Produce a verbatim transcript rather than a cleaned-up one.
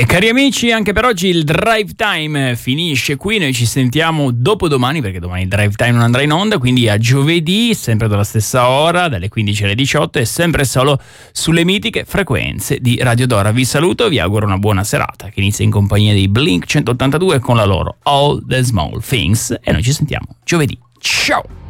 E cari amici, anche per oggi il Drive Time finisce qui. Noi ci sentiamo dopodomani, perché domani il Drive Time non andrà in onda, quindi a giovedì, sempre dalla stessa ora, dalle quindici alle diciotto, e sempre solo sulle mitiche frequenze di Radio Dora. Vi saluto, vi auguro una buona serata che inizia in compagnia dei Blink centottantadue con la loro All the Small Things, e noi ci sentiamo giovedì. Ciao!